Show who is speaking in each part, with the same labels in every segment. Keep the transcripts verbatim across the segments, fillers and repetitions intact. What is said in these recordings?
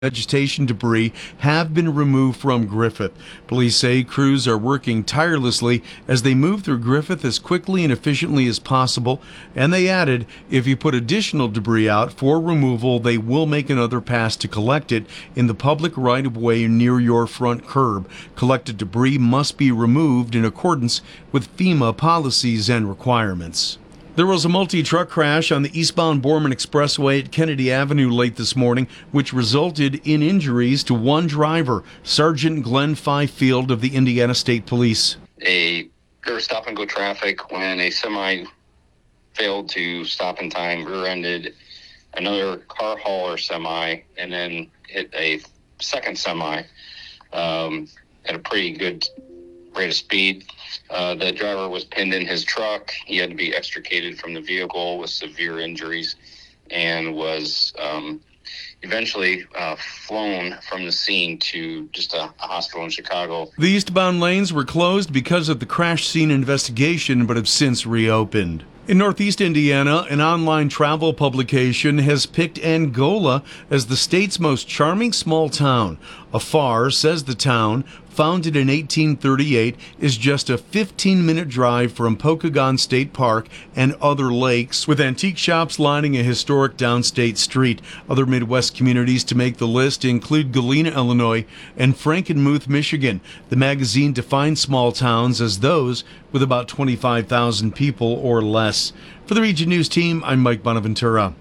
Speaker 1: vegetation debris have been removed from Griffith. Police say crews are working tirelessly as they move through Griffith as quickly and efficiently as possible. And they added, if you put additional debris out for removal, they will make another pass to collect it in the public right-of-way near your front curb. Collected debris must be removed in accordance with FEMA policies and requirements. There was a multi-truck crash on the eastbound Borman Expressway at Kennedy Avenue late this morning, which resulted in injuries to one driver, Sergeant Glenn Fifield of the Indiana State Police.
Speaker 2: A there was stop-and-go traffic when a semi failed to stop in time, rear-ended another car hauler semi, and then hit a second semi um, at a pretty good rate of speed. Uh, the driver was pinned in his truck. He had to be extricated from the vehicle with severe injuries and was um, eventually uh, flown from the scene to just a, a hospital in Chicago.
Speaker 1: The eastbound lanes were closed because of the crash scene investigation, but have since reopened. In Northeast Indiana, an online travel publication has picked Angola as the state's most charming small town. Afar says the town, founded in eighteen thirty-eight, is just a fifteen-minute drive from Pokagon State Park and other lakes, with antique shops lining a historic downstate street. Other Midwest communities to make the list include Galena, Illinois, and Frankenmuth, Michigan. The magazine defines small towns as those with about twenty-five thousand people or less. For the Region News team, I'm Mike Bonaventura.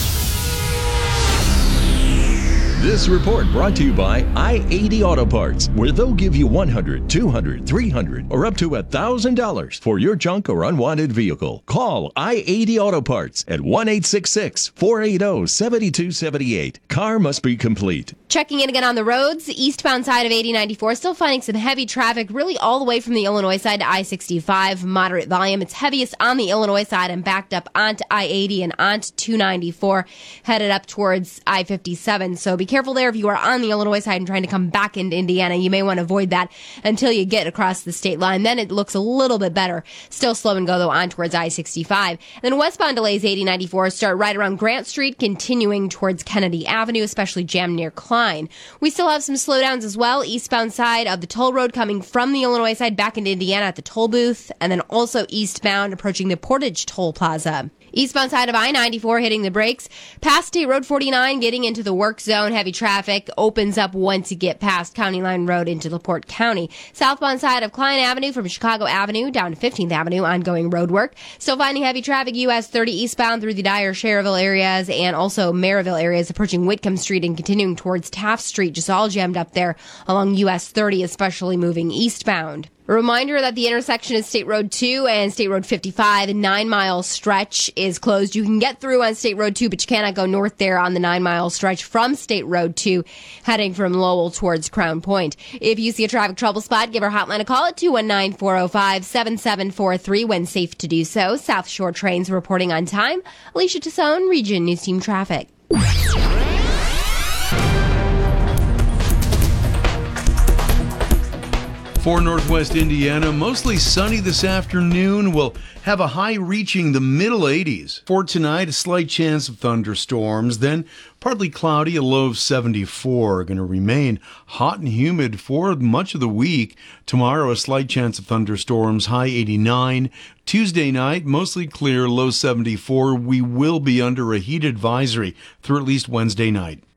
Speaker 3: This report brought to you by I eighty Auto Parts, where they'll give you one hundred, two hundred, three hundred, or up to one thousand dollars for your junk or unwanted vehicle. Call I eighty Auto Parts at one eight six six, four eight zero, seven two seven eight. Car must be complete.
Speaker 4: Checking in again on the roads, the eastbound side of eighty ninety-four, still finding some heavy traffic really all the way from the Illinois side to I sixty-five. Moderate volume. It's heaviest on the Illinois side and backed up onto I eighty and onto two ninety-four, headed up towards I fifty-seven. So be careful there if you are on the Illinois side and trying to come back into Indiana. You may want to avoid that until you get across the state line. Then it looks a little bit better. Still slow and go, though, on towards I sixty-five. Then westbound delays eighty ninety-four start right around Grant Street, continuing towards Kennedy Avenue, especially jammed near Klein. We still have some slowdowns as well. Eastbound side of the toll road coming from the Illinois side back into Indiana at the toll booth, and then also eastbound approaching the Portage Toll Plaza. Eastbound side of I ninety-four hitting the brakes. Past State Road forty-nine, getting into the work zone. Heavy traffic opens up once you get past County Line Road into LaPorte County. Southbound side of Klein Avenue from Chicago Avenue down to fifteenth Avenue, ongoing road work. Still finding heavy traffic U S thirty eastbound through the Dyer, Cherville areas and also Maryville areas, approaching Whitcomb Street and continuing towards Taft Street. Just all jammed up there along U S thirty, especially moving eastbound. A reminder that the intersection of State Road two and State Road fifty-five, a nine-mile stretch is closed. You can get through on State Road two, but you cannot go north there on the nine-mile stretch from State Road two, heading from Lowell towards Crown Point. If you see a traffic trouble spot, give our hotline a call at two one nine, four oh five, seven seven four three when safe to do so. South Shore trains reporting on time. Alicia Tassone, Region News Team Traffic.
Speaker 1: For Northwest Indiana, mostly sunny this afternoon. We'll have a high reaching the middle eighties. For tonight, a slight chance of thunderstorms. Then partly cloudy, a low of seventy-four. Going to remain hot and humid for much of the week. Tomorrow, a slight chance of thunderstorms, high eighty-nine. Tuesday night, mostly clear, low seventy-four. We will be under a heat advisory through at least Wednesday night.